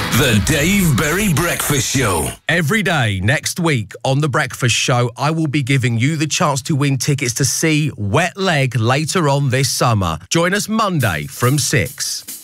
The Dave Berry Breakfast Show. Every day next week on The Breakfast Show, I will be giving you the chance to win tickets to see Wet Leg later on this summer. Join us Monday from 6.